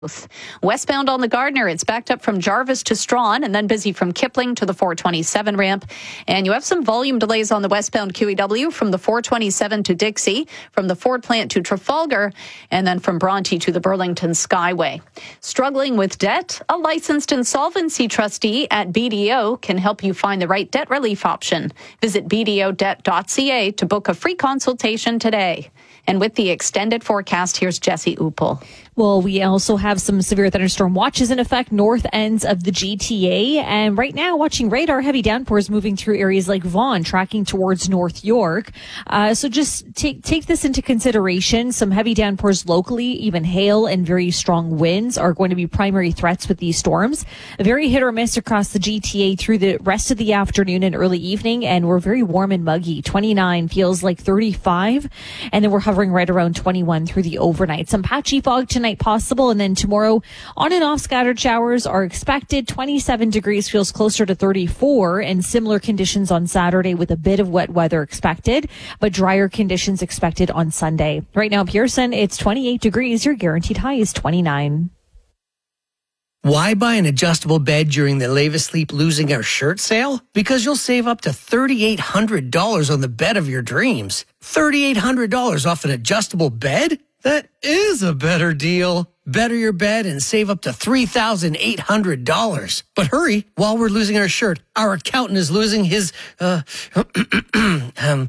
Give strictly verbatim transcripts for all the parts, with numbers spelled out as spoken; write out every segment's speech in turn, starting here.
Westbound on the Gardiner, it's backed up from Jarvis to Strawn and then busy from Kipling to the four twenty-seven ramp. And you have some volume delays on the westbound Q E W from the four twenty-seven to Dixie, from the Ford plant to Trafalgar, and then from Bronte to the Burlington Skyway. Struggling with debt? A licensed insolvency trustee at B D O can help you find the right debt relief option. Visit b d o debt dot c a to book a free consultation today. And with the extended forecast, here's Jesse Uppel. Well, we also have some severe thunderstorm watches in effect north ends of the G T A. And right now, watching radar, heavy downpours moving through areas like Vaughan, tracking towards North York. Uh, so just take take this into consideration. Some heavy downpours locally, even hail and very strong winds are going to be primary threats with these storms. A very hit or miss across the G T A through the rest of the afternoon and early evening. And we're very warm and muggy. twenty-nine feels like thirty-five. And then we're hovering right around twenty-one through the overnight. Some patchy fog tonight possible, and then tomorrow on and off scattered showers are expected. twenty-seven degrees feels closer to thirty-four, and similar conditions on Saturday with a bit of wet weather expected, but drier conditions expected on Sunday. Right now, Pearson, it's twenty-eight degrees. Your guaranteed high is twenty-nine. Why buy an adjustable bed during the Lave Asleep Losing Our Shirt sale? Because you'll save up to three thousand eight hundred dollars on the bed of your dreams. three thousand eight hundred dollars off an adjustable bed? That is a better deal. Better your bed and save up to three thousand eight hundred dollars. But hurry, while we're losing our shirt, our accountant is losing his, uh, um,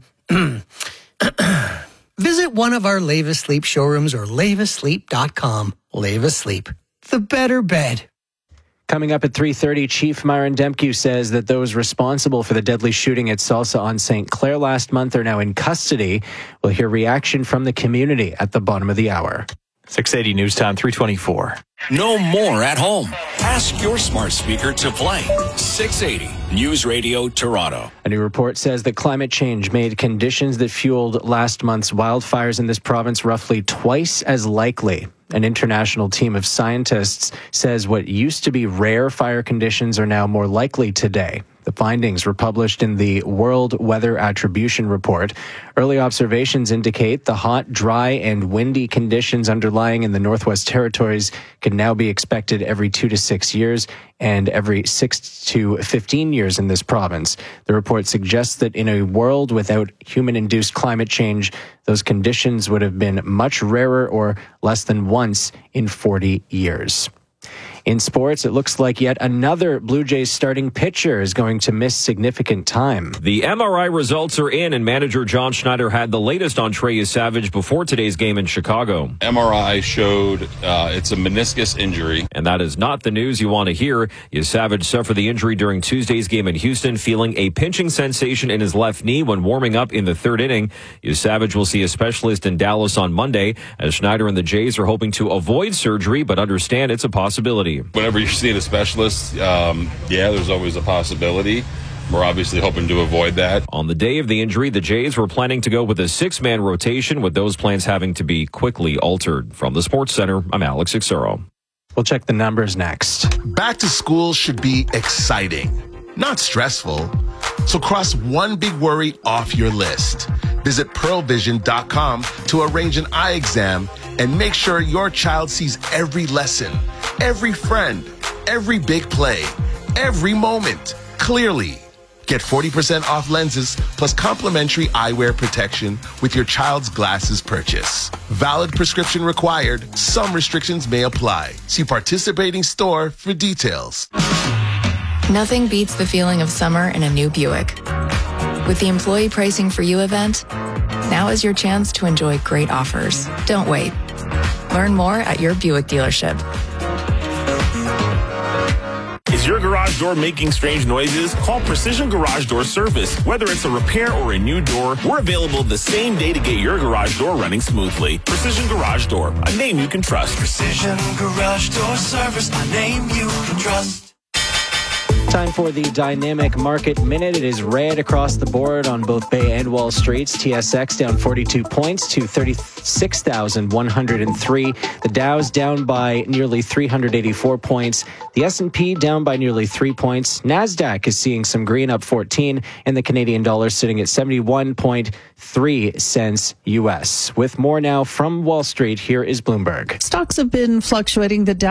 visit one of our Lave Asleep showrooms or lave asleep dot com. Lave Asleep, the better bed. Coming up at three thirty, Chief Myron Demke says that those responsible for the deadly shooting at Salsa on Saint Clair last month are now in custody. We'll hear reaction from the community at the bottom of the hour. six eighty News Time, three twenty-four. No more at home. Ask your smart speaker to play six eighty News Radio Toronto. A new report says that climate change made conditions that fueled last month's wildfires in this province roughly twice as likely. An international team of scientists says what used to be rare fire conditions are now more likely today. The findings were published in the World Weather Attribution Report. Early observations indicate the hot, dry, and windy conditions underlying in the Northwest Territories can now be expected every two to six years and every six to fifteen years in this province. The report suggests that in a world without human-induced climate change, those conditions would have been much rarer or less than once in forty years. In sports, it looks like yet another Blue Jays starting pitcher is going to miss significant time. The M R I results are in, and manager John Schneider had the latest on Trey Yesavage before today's game in Chicago. M R I showed uh, it's a meniscus injury. And that is not the news you want to hear. Yesavage suffered the injury during Tuesday's game in Houston, feeling a pinching sensation in his left knee when warming up in the third inning. Yesavage will see a specialist in Dallas on Monday, as Schneider and the Jays are hoping to avoid surgery, but understand it's a possibility. Whenever you're seeing a specialist, um, yeah, there's always a possibility. We're obviously hoping to avoid that. On the day of the injury, the Jays were planning to go with a six-man rotation, with those plans having to be quickly altered. From the Sports Center, I'm Alex Ixero. We'll check the numbers next. Back to school should be exciting, not stressful. So cross one big worry off your list. Visit pearl vision dot com to arrange an eye exam and make sure your child sees every lesson, every friend, every big play, every moment clearly. Get forty percent off lenses plus complimentary eyewear protection with your child's glasses purchase. Valid prescription required. Some restrictions may apply. See participating store for details. Nothing beats the feeling of summer in a new Buick. With the Employee Pricing for You event, now is your chance to enjoy great offers. Don't wait. Learn more at your Buick dealership. Is your garage door making strange noises? Call Precision Garage Door Service. Whether it's a repair or a new door, we're available the same day to get your garage door running smoothly. Precision Garage Door, a name you can trust. Precision Garage Door Service, a name you can trust. Time for the Dynamic Market Minute. It is red across the board on both Bay and Wall Streets. T S X down forty-two points to thirty-six thousand one hundred three. The Dow's down by nearly three hundred eighty-four points. The S and P down by nearly three points. NASDAQ is seeing some green, up fourteen, and the Canadian dollar sitting at seventy-one point three cents U S. With more now from Wall Street, here is Bloomberg. Stocks have been fluctuating. The Dow